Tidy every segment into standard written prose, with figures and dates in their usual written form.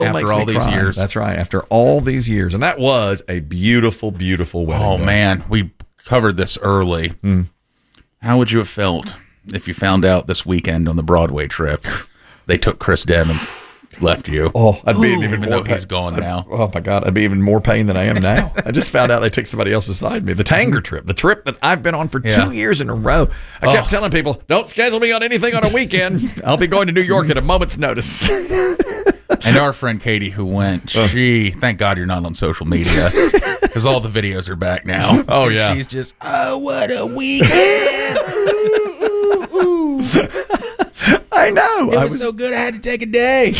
After all these years. That's right. After all these years. And that was a beautiful, beautiful wedding. Oh, man. We covered this early. How would you have felt if you found out this weekend on the Broadway trip they took Chris Dem and left you? Oh, I'd be even more though he's gone now. Oh, my God. I'd be even more pain than I am now. I just found out they took somebody else beside me. The Tanger trip. The trip that I've been on for 2 years in a row. I kept telling people, don't schedule me on anything on a weekend. I'll be going to New York at a moment's notice. And our friend Katie who went, thank God you're not on social media because all the videos are back now. Oh, and yeah. she's just, oh, what a weekend. I know. It was so good I had to take a day.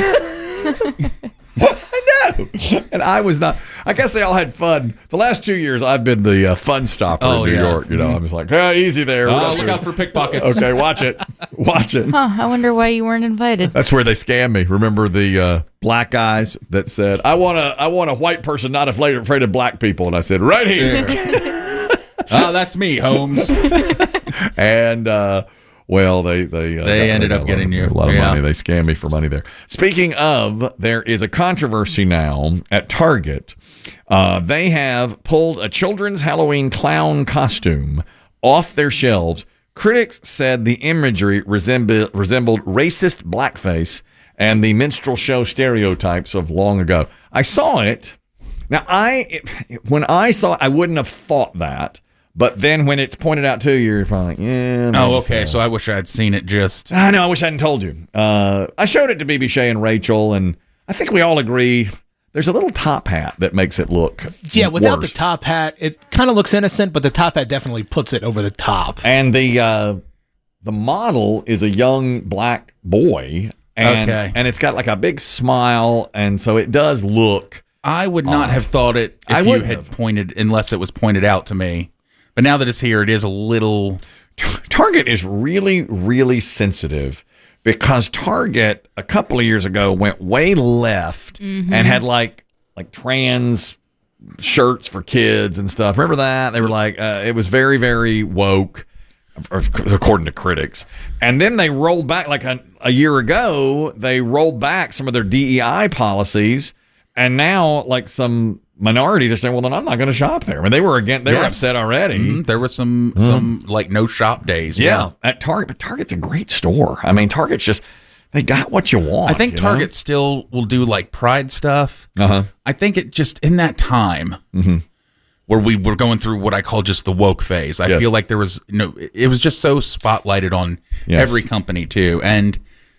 I know. And I was not. I guess they all had fun. The last 2 years, I've been the fun stopper in New York. You know, I was like, easy there. Look out for pickpockets. Okay, watch it. Watch it. Huh, I wonder why you weren't invited. That's where they scammed me. Remember the black guys that said, I want a white person not afraid of black people. And I said, right here. Oh, that's me, Holmes. And well, they ended up getting you a lot of money. They scammed me for money there. Speaking of, there is a controversy now at Target. They have pulled a children's Halloween clown costume off their shelves. Critics said the imagery resembled racist blackface and the minstrel show stereotypes of long ago. I saw it. Now, when I saw it, I wouldn't have thought that. But then when it's pointed out to you, you're probably like, yeah. Oh, okay. So I wish I had seen it just. I know. I wish I hadn't told you. I showed it to BB Shea and Rachel, and I think we all agree there's a little top hat that makes it look without worse. the top hat, it kind of looks innocent, but the top hat definitely puts it over the top. And the model is a young black boy, and it's got like a big smile, and so it does look. I would not have thought it if you had pointed, unless it was pointed out to me. But now that it's here, it is a little. Target is really, really sensitive because Target a couple of years ago went way left and had like trans shirts for kids and stuff. Remember that? They were like, it was very, very woke, according to critics. And then they rolled back, like a year ago, they rolled back some of their DEI policies. And now, like, some minorities are saying, well, then I'm not going to shop there. I mean, they were upset already. There were some like no shop days. Yeah. At Target. But Target's a great store. I mean, Target's just, they got what you want. I think Target still will do like Pride stuff. I think it just in that time where we were going through what I call just the woke phase. I feel like there was it was just so spotlighted on every company too. And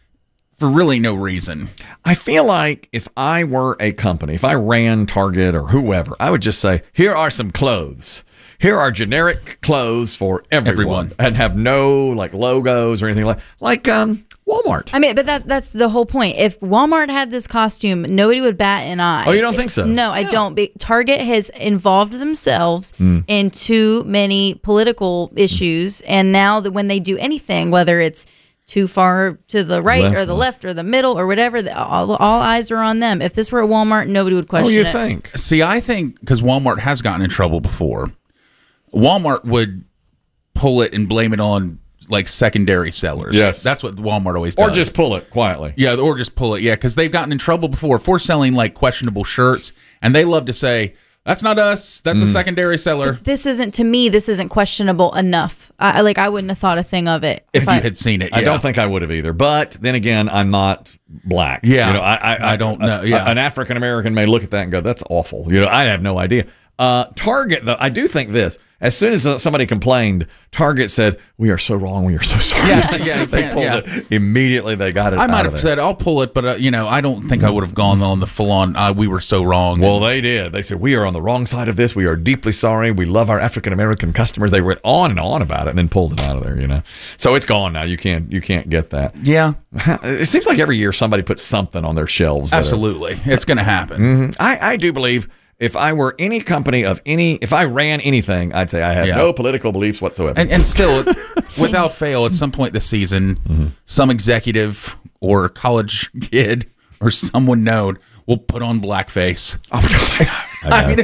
for really no reason. I feel like if I were a company, if I ran Target or whoever, I would just say, here are some clothes. Here are generic clothes for everyone. And have no like logos or anything like Walmart. I mean, but that's the whole point. If Walmart had this costume, nobody would bat an eye. Oh, you don't think so? No, I don't. Target has involved themselves in too many political issues, and now that when they do anything, whether it's too far to the right or the left or the middle or whatever, all eyes are on them. If this were at Walmart, nobody would question it. Oh, you think? See, I think because Walmart has gotten in trouble before, Walmart would pull it and blame it on like secondary sellers. Yes. That's what Walmart always does. Or just pull it quietly. Yeah, or just pull it. Yeah, because they've gotten in trouble before for selling like questionable shirts, and they love to say, that's not us. That's a secondary seller. But this isn't questionable enough. I wouldn't have thought a thing of it if you had seen it. Yeah. I don't think I would have either. But then again, I'm not black. Yeah, you know, I don't know. Yeah, an African American may look at that and go, "That's awful." You know, I have no idea. Target, though, I do think this. As soon as somebody complained, Target said, "We are so wrong. We are so sorry." Yeah, they pulled it immediately. They got it. I might have said, "I'll pull it," but I don't think I would have gone on the full-on. We were so wrong. Well, they did. They said, "We are on the wrong side of this. We are deeply sorry. We love our African American customers." They went on and on about it, and then pulled it out of there. You know, so it's gone now. You can't get that. Yeah, it seems like every year somebody puts something on their shelves. Absolutely, it's going to happen. I do believe. If I were any company if I ran anything, I'd say I have no political beliefs whatsoever. And still, without fail, at some point this season, some executive or college kid or someone known will put on blackface. Oh, God. I mean,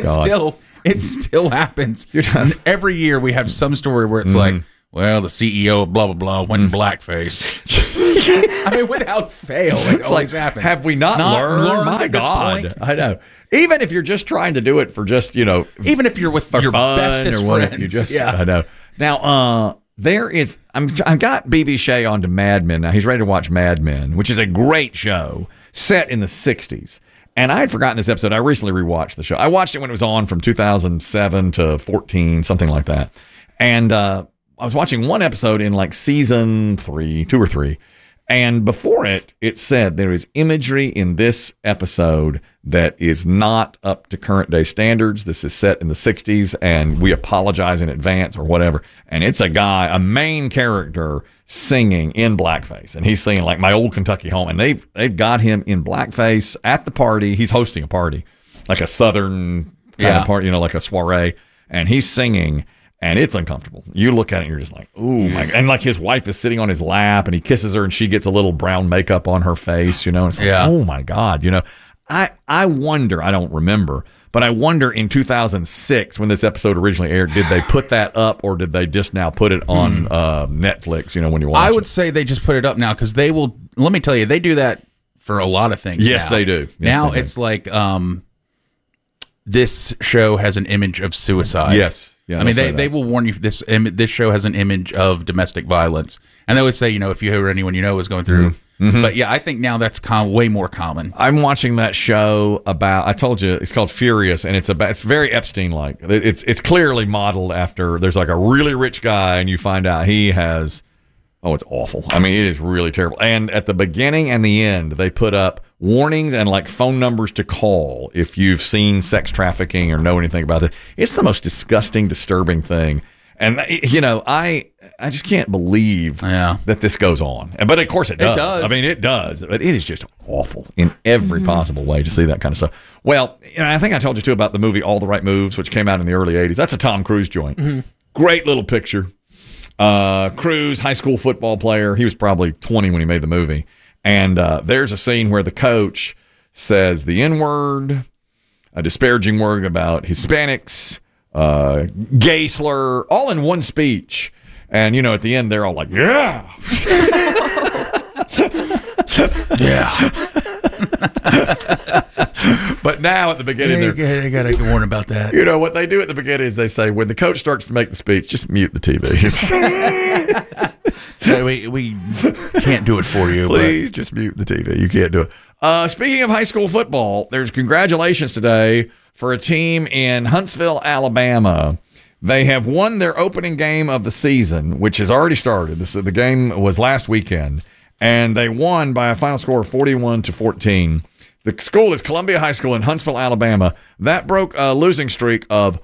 it still happens. And every year we have some story where it's like, well, the CEO of blah, blah, blah went in blackface. I mean, without fail, it always happens. Have we not learned? My at this God, point? I know. Even if you're just trying to do it for just even if you're with your fun bestest or whatever, friends, you just I know. Now, there is I've got BB Shea on to Mad Men. Now he's ready to watch Mad Men, which is a great show set in the 60s. And I had forgotten this episode. I recently rewatched the show. I watched it when it was on from 2007 to 14, something like that. And I was watching one episode in like season 2 or 3. And before it said there is imagery in this episode that is not up to current day standards. This is set in the 60s, and we apologize in advance or whatever. And it's a guy, a main character, singing in blackface, and he's singing like My Old Kentucky Home, and they've got him in blackface at the party. He's hosting a party, like a Southern kind of party, like a soiree, and he's singing. And it's uncomfortable. You look at it and you're just like, ooh, my God. And like his wife is sitting on his lap and he kisses her and she gets a little brown makeup on her face, And it's like, oh my God, I wonder, I don't remember, but I wonder in 2006 when this episode originally aired, did they put that up or did they just now put it on Netflix, when you watch it? I would say they just put it up now because they will, let me tell you, they do that for a lot of things. Yes, they do. Now it's like this show has an image of suicide. Yes. Yeah, I mean, they will warn you, this show has an image of domestic violence. And they always say, if you or anyone is going through. Mm-hmm. But yeah, I think now that's way more common. I'm watching that show about, I told you, it's called Furious, and it's very Epstein-like. It's clearly modeled after, there's like a really rich guy, and you find out he has, it's awful. I mean, it is really terrible. And at the beginning and the end, they put up warnings and like phone numbers to call if you've seen sex trafficking or know anything about it. It's the most disgusting, disturbing thing. And, I just can't believe that this goes on. But of course it does. It does. I mean, it does. But it is just awful in every possible way to see that kind of stuff. Well, I think I told you too about the movie All the Right Moves, which came out in the early 80s. That's a Tom Cruise joint. Mm-hmm. Great little picture. Cruise, high school football player. He was probably 20 when he made the movie. And there's a scene where the coach says the N-word, a disparaging word about Hispanics, gay slur, all in one speech. And, at the end, they're all like, yeah. Yeah. But now at the beginning, they got to warn about that. What they do at the beginning is they say, when the coach starts to make the speech, just mute the TV. we can't do it for you. Please just mute the TV. You can't do it. Speaking of high school football, there's congratulations today for a team in Huntsville, Alabama. They have won their opening game of the season, which has already started. The game was last weekend, and they won by a final score of 41-14. The school is Columbia High School in Huntsville, Alabama. That broke a losing streak of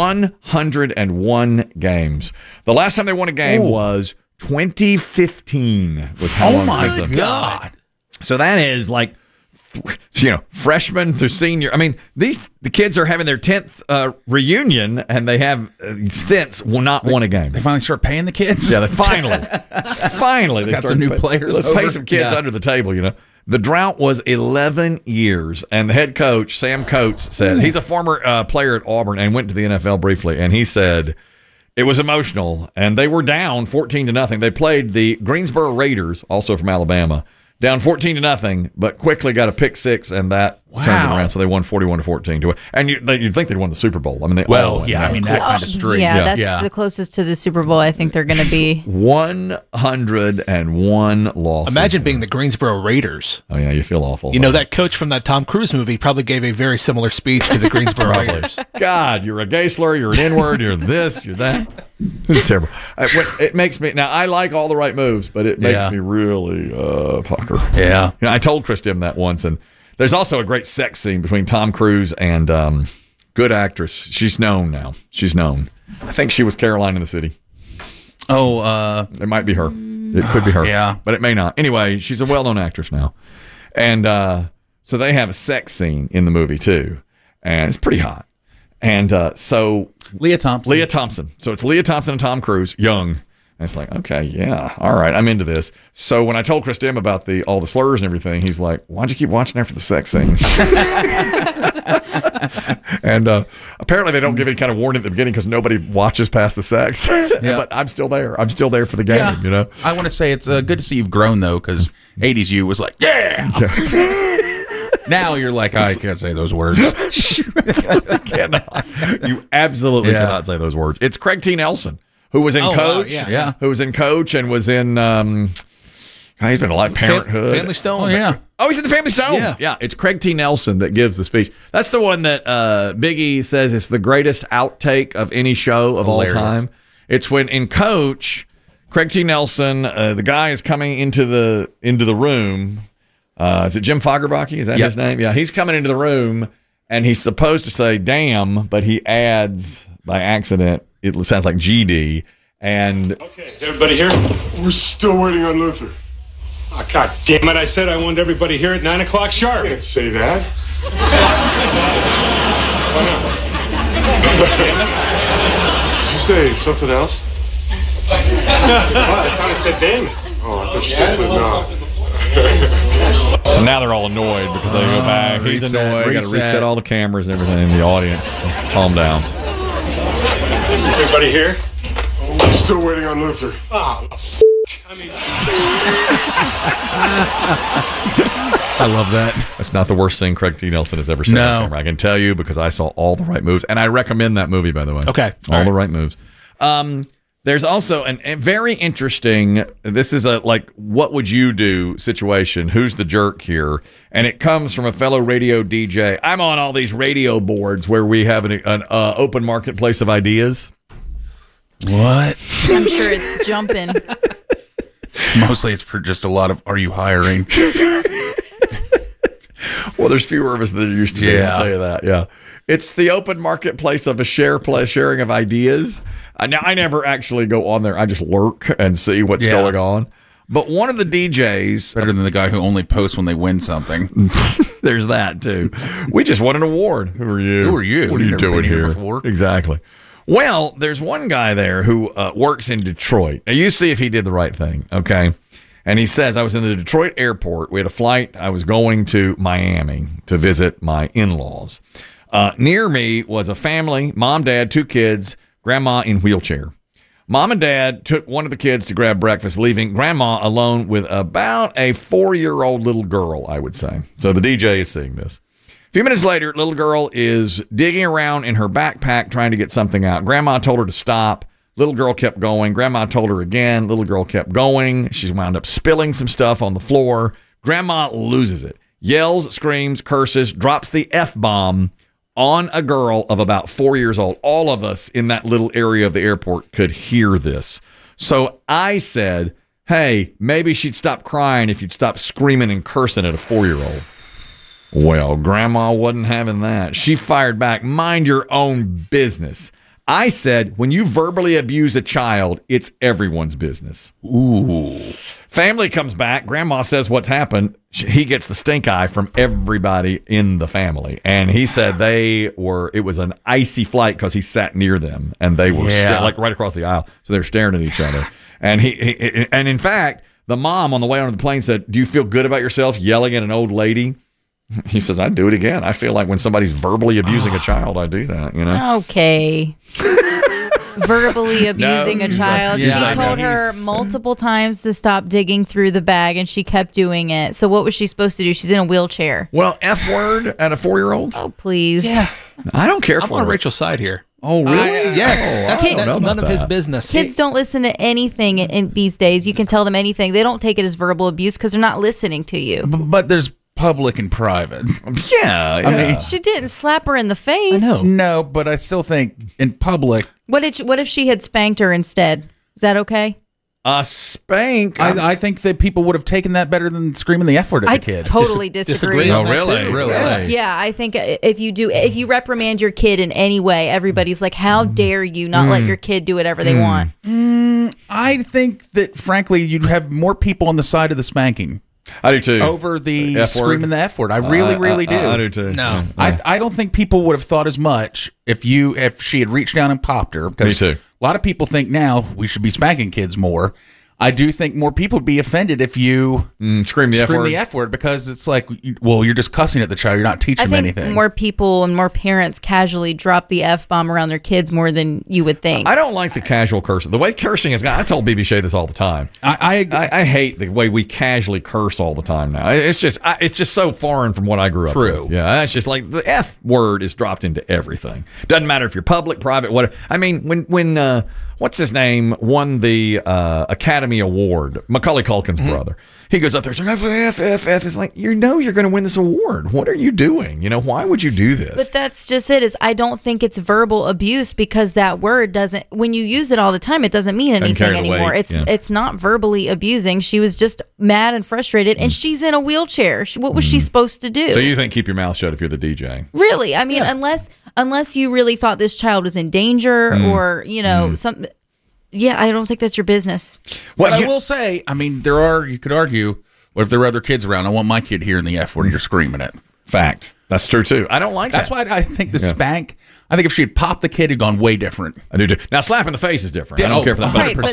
101 games. The last time they won a game was 2015. Oh my God! So that is like, freshman through senior. I mean, the kids are having their 10th reunion, and they have since not won a game. They finally start paying the kids. Yeah, they finally they got some new players. Let's pay some kids under the table. The drought was 11 years, and the head coach, Sam Coates, said he's a former player at Auburn and went to the NFL briefly, and he said it was emotional, and they were down 14-0. They played the Greensboro Raiders, also from Alabama, down 14-0, but quickly got a pick six, and that turned it around. So they won 41-14. And you'd think they'd won the Super Bowl. I mean, that kind of streak. Yeah, that's the closest to the Super Bowl I think they're going to be. 101 losses. Imagine being the Greensboro Raiders. Oh yeah, you feel awful. That coach from that Tom Cruise movie probably gave a very similar speech to the Greensboro Raiders. God, you're a gay slur, you're an N-word, you're this, you're that. It's terrible. It makes me, now I like All the Right Moves, but it makes me really pucker. Yeah. I told Chris Dim that once, and there's also a great sex scene between Tom Cruise and good actress. She's known now. I think she was Caroline in the City. Oh, it might be her. It could be her. Yeah, but it may not. Anyway, she's a well-known actress now, and so they have a sex scene in the movie too, and it's pretty hot. And so Leah Thompson. So it's Leah Thompson and Tom Cruise, young, And it's like, okay, yeah, all right, I'm into this. So when I told Chris Dim about all the slurs and everything, he's like, why'd you keep watching after the sex scene? And apparently they don't give any kind of warning at the beginning because nobody watches past the sex. But I'm still there. I'm still there for the game, you know? I want to say it's good to see you've grown, though, because 80s you was like, yeah! Now you're like, I can't say those words. I cannot. You absolutely cannot say those words. It's Craig T. Nelson, who was in Coach. Yeah. Who was in Coach and was in, he's been a lot of Parenthood. Family Stone. Oh, yeah. Oh, he's in the Family Stone. Yeah. It's Craig T. Nelson that gives the speech. That's the one that Biggie says is the greatest outtake of any show of all time. It's when in Coach, Craig T. Nelson, the guy is coming into the room. Is it Jim Fogerbakke? Is that his name? Yeah, he's coming into the room, and he's supposed to say "damn," but he adds by accident. It sounds like GD. And okay, is everybody here? We're still waiting on Luther. Oh, God damn it! I said I wanted everybody here at 9 o'clock sharp. I can't say that. Why not? Did you say something else? I thought I said damn it. Oh, I thought you said something else. And now they're all annoyed because they go back. He's annoyed. Got to reset all the cameras and everything in the audience. Calm down. Everybody here? We're still waiting on Luther. Oh, I mean, I love that. That's not the worst thing Craig T. Nelson has ever said. No. I can tell you because I saw All the Right Moves, and I recommend that movie, by the way. Okay. All the Right Moves. There's also a very interesting, this is a like, what would you do situation? Who's the jerk here? And it comes from a fellow radio DJ. I'm on all these radio boards where we have an open marketplace of ideas. What? I'm sure it's jumping. Mostly it's for just a lot of, are you hiring? Well, there's fewer of us than there used to be, I'll tell you that. Yeah. It's the open marketplace of a sharing of ideas. Now, I never actually go on there. I just lurk and see what's going on. But one of the DJs... Better than the guy who only posts when they win something. There's that, too. We just won an award. Who are you? Who are you? What are you doing here? Before? Exactly. Well, there's one guy there who works in Detroit. Now, you see if he did the right thing, okay? And he says, I was in the Detroit airport. We had a flight. I was going to Miami to visit my in-laws. Near me was a family, mom, dad, 2 kids, grandma in wheelchair. Mom and dad took one of the kids to grab breakfast, leaving grandma alone with about a 4-year-old little girl, I would say. So the DJ is seeing this. A few minutes later, little girl is digging around in her backpack trying to get something out. Grandma told her to stop. Little girl kept going. Grandma told her again. Little girl kept going. She wound up spilling some stuff on the floor. Grandma loses it. Yells, screams, curses, drops the F-bomb on a girl of about 4 years old. All of us in that little area of the airport could hear this. So I said, hey, maybe she'd stop crying if you'd stop screaming and cursing at a 4-year-old. Well, Grandma wasn't having that. She fired back, mind your own business. I said, when you verbally abuse a child, it's everyone's business. Ooh. Family comes back. Grandma says what's happened. He gets the stink eye from everybody in the family. And he said it was an icy flight because he sat near them and they were like right across the aisle. So they were staring at each other. And and in fact, the mom on the way onto the plane said, do you feel good about yourself yelling at an old lady? He says, I'd do it again. I feel like when somebody's verbally abusing a child, I do that, you know? Okay. Verbally abusing a child. Yeah, she told her multiple times to stop digging through the bag, and she kept doing it. So what was she supposed to do? She's in a wheelchair. Well, F word at a 4-year-old? Oh, please. Yeah. I don't care I'm for on it. Rachel's side here. Oh, really? Yes. I don't know about None of his that. business. Kids don't listen to anything in these days. You can tell them anything. They don't take it as verbal abuse because they're not listening to you. But there's public and private. Yeah. I mean, She didn't slap her in the face. no, but I still think in public. What if she had spanked her instead? Is that okay? Spank. I think that people would have taken that better than screaming the F word at the kid. Totally disagree. on that really? too. Really? Yeah, I think if you reprimand your kid in any way, everybody's like, how dare you not let your kid do whatever they want? I think that, frankly, you'd have more people on the side of the spanking I do too. over the F-word? screaming the F word. I really do. I do too. No. Yeah. I don't think people would have thought as much if she had reached down and popped her. Because, Me too. lot of people think now we should be spanking kids more. I do think more people would be offended if you scream the F word because it's like, well, you're just cussing at the child. You're not teaching them anything. More people and more parents casually drop the F-bomb around their kids more than you would think. I don't like the casual cursing. The way cursing is gone. I told BB Shea this all the time. I hate the way we casually curse all the time now. It's just so foreign from what I grew up with. Yeah, it's just like the F word is dropped into everything. Doesn't matter if you're public, private, whatever. I mean, when what's his name won the Academy Award, Macaulay Culkin's brother. He goes up there, like, F. It's like, you're going to win this award. What are you doing? Why would you do this? But that's just it. Is I don't think it's verbal abuse because that word doesn't. When you use it all the time, it doesn't mean anything anymore. It's not verbally abusing. She was just mad and frustrated, and she's in a wheelchair. What was she supposed to do? So you think keep your mouth shut if you're the DJ? Really? I mean, unless you really thought this child was in danger or something. Yeah, I don't think that's your business. Well, I will say, I mean, you could argue, what if there were other kids around? I want my kid hearing the F word and you're screaming it. Fact. That's true, too. I don't like that. That's why I think the spank, I think if she had popped the kid, it'd gone way different. I do, too. Now, slapping the face is different. I don't care for that. Right,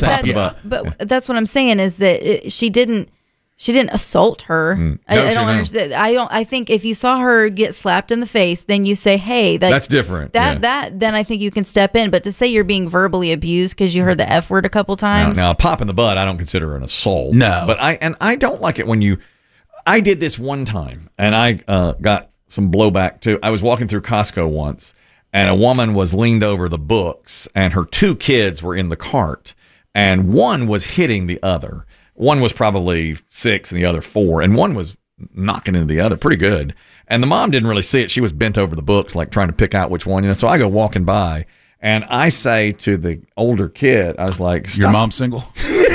but that's what I'm saying is that she didn't assault her. I don't understand. I think if you saw her get slapped in the face, then you say, "Hey, that's different." Then I think you can step in. But to say you're being verbally abused because you heard the F word a couple times. Now, a pop in the butt, I don't consider an assault. No, but I don't like it when you. I did this one time, and I got some blowback too. I was walking through Costco once, and a woman was leaned over the books, and her 2 kids were in the cart, and one was hitting the other. One was probably 6 and the other 4, and one was knocking into the other pretty good. And the mom didn't really see it. She was bent over the books, like trying to pick out which one. So I go walking by, and I say to the older kid, I was like, "Stop." Your mom's single?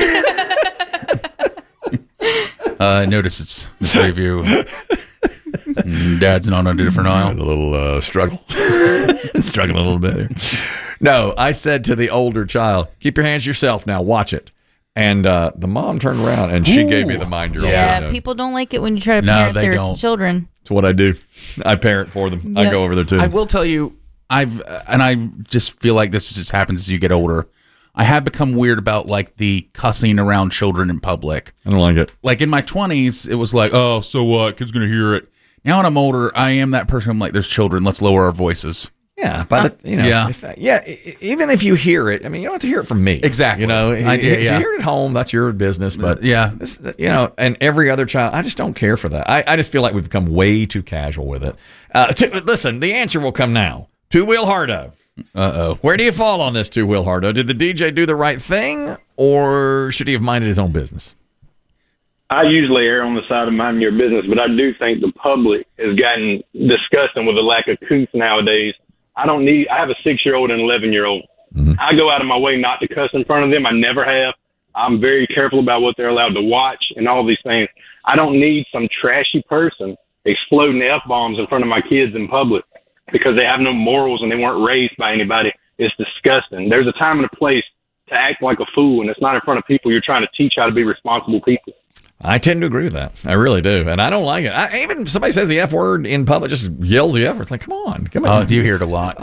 I notice it's the 3 of you. Dad's not on a different aisle. A little struggle. Struggling a little bit here. No, I said to the older child, "Keep your hands to yourself now. Watch it." And the mom turned around and she gave me the mind your own. Yeah, people don't like it when you try to parent their children. It's what I do. I parent for them. Yep. I go over there too. I will tell you, I just feel like this just happens as you get older. I have become weird about like the cussing around children in public. I don't like it. Like in my 20s, it was like, oh, so what? Kid's gonna hear it. Now when I'm older, I am that person. I'm like, there's children. Let's lower our voices. Yeah, even if you hear it, I mean, you don't have to hear it from me. Exactly. If you hear it at home, that's your business. But and every other child, I just don't care for that. I just feel like we've become way too casual with it. Listen, the answer will come now. Two-Wheel Hardo. Uh-oh. Where do you fall on this, Two-Wheel Hardo? Did the DJ do the right thing, or should he have minded his own business? I usually err on the side of minding your business, but I do think the public has gotten disgusting with the lack of couth nowadays. I have a 6-year-old and an 11-year-old. Mm-hmm. I go out of my way not to cuss in front of them. I never have. I'm very careful about what they're allowed to watch and all these things. I don't need some trashy person exploding F-bombs in front of my kids in public because they have no morals and they weren't raised by anybody. It's disgusting. There's a time and a place to act like a fool, and it's not in front of people you're trying to teach how to be responsible people. I tend to agree with that. I really do. And I don't like it. Even if somebody says the F word in public, just yells the F word. It's like, come on. Oh, do you hear it a lot?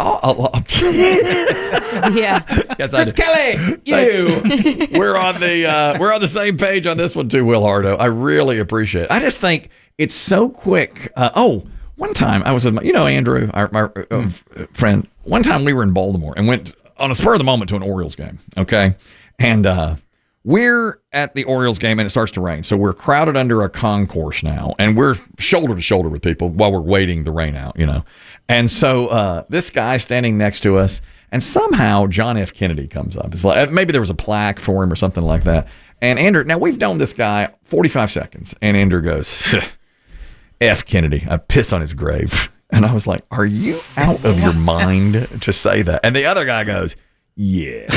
Yeah. Yes, Chris Kelly, you. We're on the same page on this one too, Will Hardo. I really appreciate it. I just think it's so quick. One time I was with Andrew, our friend. One time we were in Baltimore and went on a spur of the moment to an Orioles game. Okay. And, we're at the Orioles game and it starts to rain. So we're crowded under a concourse now and we're shoulder to shoulder with people while we're waiting the rain out, And so this guy standing next to us and somehow John F. Kennedy comes up. It's like maybe there was a plaque for him or something like that. And Andrew, now we've known this guy 45 seconds and Andrew goes, F. Kennedy, I piss on his grave. And I was like, are you out of your mind to say that? And the other guy goes, yeah.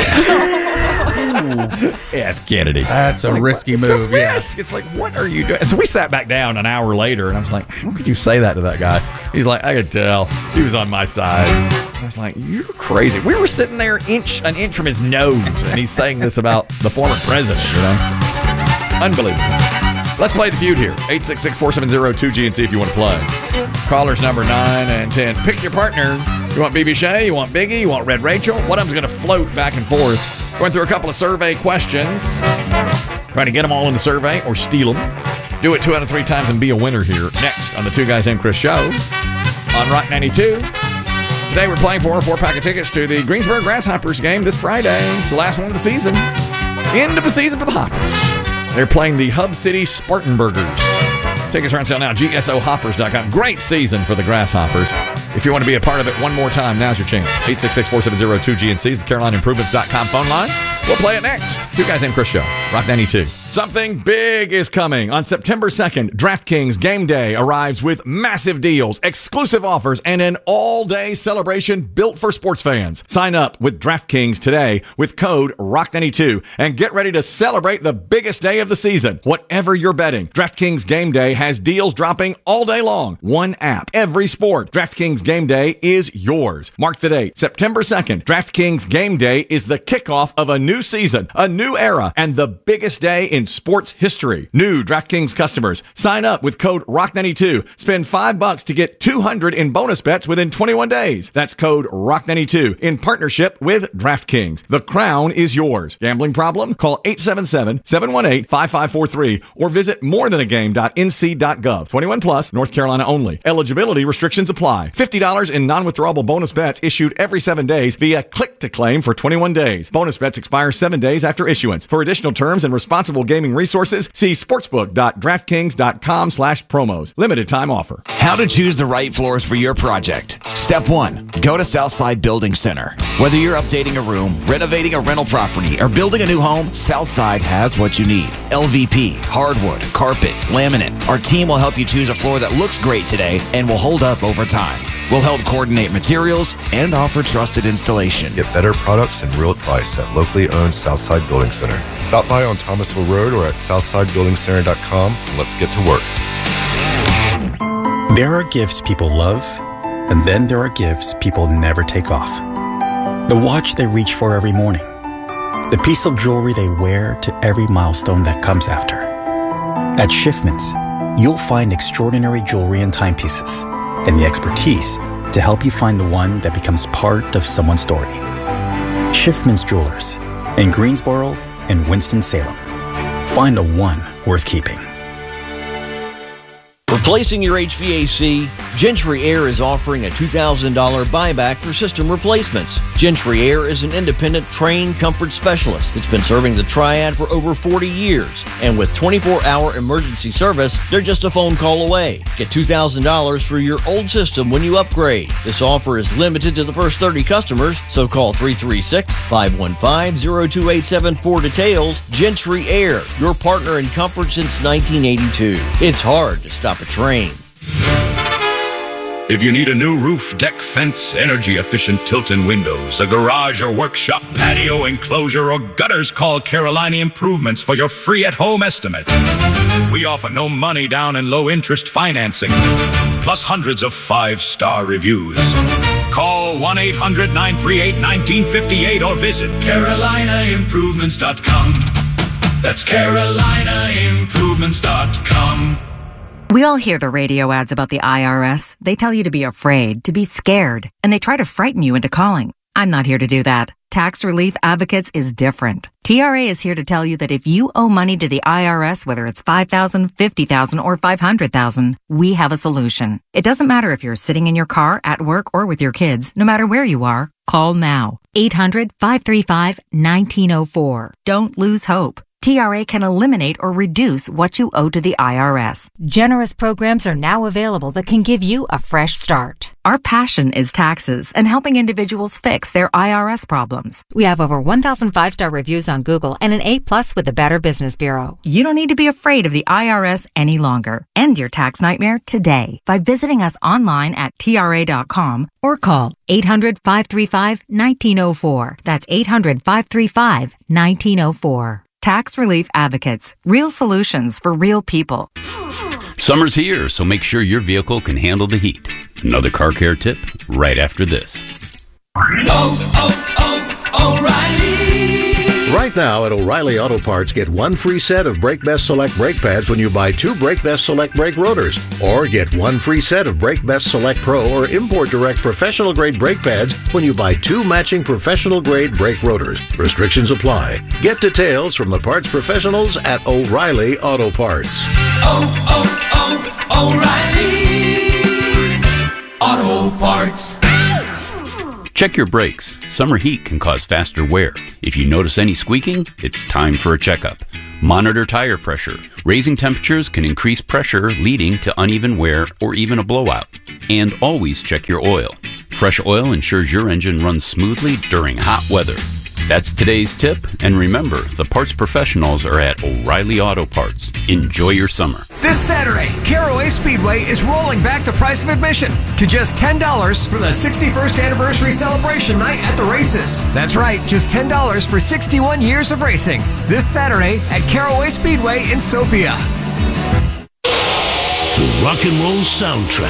F. Kennedy. That's a risky move. Risk. It's like, what are you doing? And so we sat back down an hour later, and I was like, how could you say that to that guy? He's like, I could tell. He was on my side. And I was like, you're crazy. We were sitting there an inch from his nose, and he's saying this about the former president, Unbelievable. Let's play the feud here. 866-470-2GNC if you want to play. Callers number 9 and 10. Pick your partner. You want BB Shea? You want Biggie? You want Red Rachel? One of them's going to float back and forth. Going through a couple of survey questions. Trying to get them all in the survey or steal them. Do it 2 out of 3 times and be a winner here. Next on the Two Guys Named Chris show on Rock 92. Today we're playing for a 4-pack of tickets to the Greensburg Grasshoppers game this Friday. It's the last one of the season. End of the season for the Hoppers. They're playing the Hub City Spartanburgers. Tickets are on sale now. GSOHoppers.com. Great season for the Grasshoppers. If you want to be a part of it one more time, now's your chance. 866-470-2GNC is the CarolinaImprovements.com phone line. We'll play it next. Two Guys Named Chris show. Rock 92. Something big is coming. On September 2nd, DraftKings Game Day arrives with massive deals, exclusive offers, and an all-day celebration built for sports fans. Sign up with DraftKings today with code ROCK92 and get ready to celebrate the biggest day of the season. Whatever you're betting, DraftKings Game Day has deals dropping all day long. One app, every sport. DraftKings Game Day is yours. Mark the date, September 2nd. DraftKings Game Day is the kickoff of a new season, a new era, and the biggest day in sports history. New DraftKings customers, sign up with code ROCK92. Spend $5 to get $200 in bonus bets within 21 days. That's code ROCK92 in partnership with DraftKings. The crown is yours. Gambling problem? Call 877-718-5543 or visit morethanagame.nc.gov. 21 plus, North Carolina only. Eligibility restrictions apply. $50 in non-withdrawable bonus bets issued every 7 days via click to claim for 21 days. Bonus bets expire 7 days after issuance. For additional terms and responsible gaming resources, see sportsbook.draftkings.com/promos. Limited time offer. How to choose the right floors for your project. Step 1. Go to Southside Building Center. Whether you're updating a room, renovating a rental property, or building a new home, Southside has what you need. LVP, hardwood, carpet, laminate. Our team will help you choose a floor that looks great today and will hold up over time. We'll help coordinate materials and offer trusted installation. Get better products and real advice at locally owned Southside Building Center. Stop by on Thomasville Road or at southsidebuildingcenter.com and let's get to work. There are gifts people love, and then there are gifts people never take off. The watch they reach for every morning. The piece of jewelry they wear to every milestone that comes after. At Schiffman's, you'll find extraordinary jewelry and timepieces, and the expertise to help you find the one that becomes part of someone's story. Schiffman's Jewelers in Greensboro and Winston-Salem. Find a one worth keeping. Replacing your HVAC, Gentry Air is offering a $2,000 buyback for system replacements. Gentry Air is an independent, trained comfort specialist that's been serving the Triad for over 40 years. And with 24-hour emergency service, they're just a phone call away. Get $2,000 for your old system when you upgrade. This offer is limited to the first 30 customers, so call 336-515-0287 for details. Gentry Air, your partner in comfort since 1982. It's hard to stop a train. If you need a new roof, deck, fence, energy-efficient Tilton windows, a garage or workshop, patio, enclosure, or gutters, call Carolina Improvements for your free at-home estimate. We offer no money down and low-interest financing, plus hundreds of 5-star reviews. Call 1-800-938-1958 or visit CarolinaImprovements.com. That's CarolinaImprovements.com. We all hear the radio ads about the IRS. They tell you to be afraid, to be scared, and they try to frighten you into calling. I'm not here to do that. Tax Relief Advocates is different. TRA is here to tell you that if you owe money to the IRS, whether it's $5,000, $50,000, or $500,000, we have a solution. It doesn't matter if you're sitting in your car, at work, or with your kids. No matter where you are, call now. 800-535-1904. Don't lose hope. TRA can eliminate or reduce what you owe to the IRS. Generous programs are now available that can give you a fresh start. Our passion is taxes and helping individuals fix their IRS problems. We have over 1,000 5-star reviews on Google and an A+ with the Better Business Bureau. You don't need to be afraid of the IRS any longer. End your tax nightmare today by visiting us online at TRA.com or call 800-535-1904. That's 800-535-1904. Tax Relief Advocates. Real solutions for real people. Summer's here, so make sure your vehicle can handle the heat. Another car care tip right after this. O'Reilly. Right now at O'Reilly Auto Parts, get one free set of Brake Best Select brake pads when you buy 2 Brake Best Select brake rotors. Or get one free set of Brake Best Select Pro or Import Direct professional grade brake pads when you buy 2 matching professional grade brake rotors. Restrictions apply. Get details from the parts professionals at O'Reilly Auto Parts. O'Reilly Auto Parts. Check your brakes. Summer heat can cause faster wear. If you notice any squeaking, it's time for a checkup. Monitor tire pressure. Raising temperatures can increase pressure, leading to uneven wear or even a blowout. And always check your oil. Fresh oil ensures your engine runs smoothly during hot weather. That's today's tip, and remember, the parts professionals are at O'Reilly Auto Parts. Enjoy your summer. This Saturday, Caraway Speedway is rolling back the price of admission to just $10 for the 61st anniversary celebration night at the races. That's right, just $10 for 61 years of racing. This Saturday at Caraway Speedway in Sophia. The rock and roll soundtrack.